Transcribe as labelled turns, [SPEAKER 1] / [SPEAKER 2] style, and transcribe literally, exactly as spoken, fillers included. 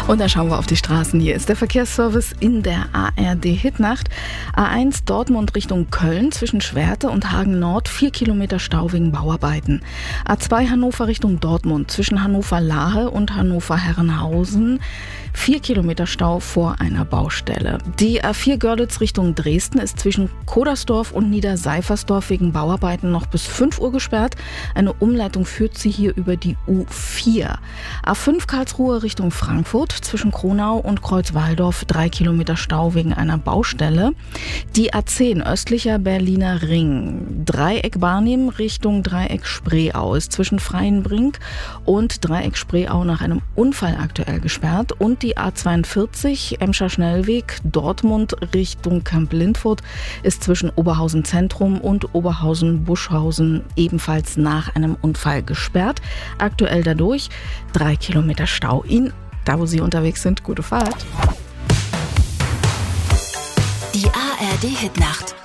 [SPEAKER 1] Und dann schauen wir auf die Straßen. Hier ist der Verkehrsservice in der A R D-Hitnacht. A eins Dortmund Richtung Köln zwischen Schwerte und Hagen Nord, vier Kilometer Stau wegen Bauarbeiten. A zwei Hannover Richtung Dortmund zwischen Hannover-Lahe und Hannover-Herrenhausen, vier Kilometer Stau vor einer Baustelle. Die A vier Görlitz Richtung Dresden ist zwischen Kodersdorf und Niederseifersdorf wegen Bauarbeiten noch bis fünf Uhr gesperrt. Eine Umleitung führt sie hier über die U vier. A fünf Karlsruhe Richtung Frankfurt zwischen Kronau und Kreuzwaldorf, drei Kilometer Stau wegen einer Baustelle. Die A zehn östlicher Berliner Ring, Dreieck Barnim Richtung Dreieck Spreeau ist zwischen Freienbrink und Dreieck Spreeau nach einem Unfall aktuell gesperrt. Und die A zweiundvierzig Emscher Schnellweg Dortmund Richtung Kamp-Lindfurt ist zwischen Oberhausen Zentrum und Oberhausen Buschhausen ebenfalls nach einem Unfall gesperrt. Aktuell dadurch drei Kilometer Stau. Ihnen, da wo Sie unterwegs sind, gute Fahrt.
[SPEAKER 2] Die A R D-Hitnacht.